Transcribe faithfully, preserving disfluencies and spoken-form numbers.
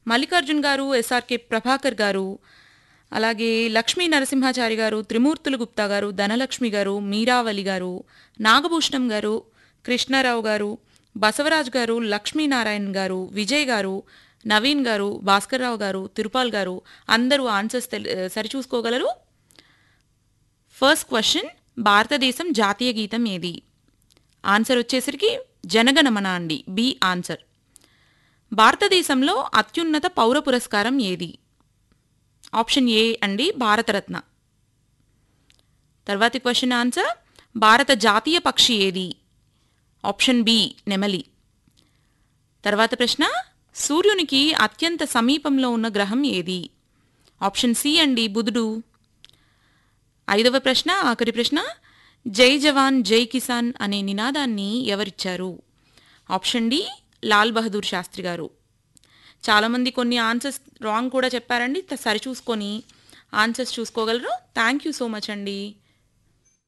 మల్లికార్జున్ గారు, ఎస్ఆర్కే ప్రభాకర్ గారు, అలాగే లక్ష్మీ నరసింహాచారి గారు, త్రిమూర్తులు గుప్తా గారు, ధనలక్ష్మి గారు, మీరావళి గారు, నాగభూషణం గారు, కృష్ణారావు గారు, బసవరాజ్ గారు, లక్ష్మీనారాయణ గారు, విజయ్ గారు, నవీన్ గారు, భాస్కర్రావు గారు, తిరుపాల్ గారు అందరూ ఆన్సర్స్ తెలి సరిచూసుకోగలరు. ఫస్ట్ క్వశ్చన్, భారతదేశం జాతీయ గీతం ఏది? ఆన్సర్ వచ్చేసరికి జనగణమన అండి, బి ఆన్సర్. భారతదేశంలో అత్యున్నత పౌర పురస్కారం ఏది? ఆప్షన్ ఏ అండి, భారతరత్న. తర్వాతి క్వశ్చన్ ఆన్సర్, భారత జాతీయ పక్షి ఏది? ఆప్షన్ బి నెమలి. తర్వాత ప్రశ్న, సూర్యునికి అత్యంత సమీపంలో ఉన్న గ్రహం ఏది? ఆప్షన్ సి అండి, బుధుడు. ఐదవ ప్రశ్న, ఆఖరి ప్రశ్న, జై జవాన్ జై కిసాన్ అనే నినాదాన్ని ఎవరిచ్చారు? ఆప్షన్ డి లాల్ బహదూర్ శాస్త్రి గారు. చాలామంది కొన్ని ఆన్సర్స్ రాంగ్ కూడా చెప్పారండి, సరిచూసుకొని answers చూసుకోగలరు. Thank you so much అండి.